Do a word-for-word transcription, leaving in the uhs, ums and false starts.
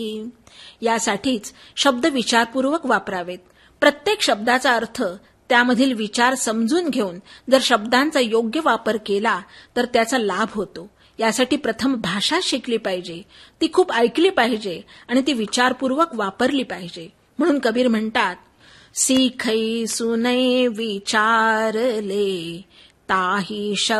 यासाठीच शब्द विचारपूर्वक वापरावेत. प्रत्येक शब्दाचा अर्थ, त्यामधील विचार समजून घेऊन जर शब्दांचा योग्य वापर केला तर त्याचा लाभ होतो. यासाठी प्रथम भाषा शिकली पाहिजे, ती खूप ऐकली पाहिजे आणि ती विचारपूर्वक वापरली पाहिजे. म्हणून कबीर म्हणतात, सीखै सुनै विचारले ताही शब्द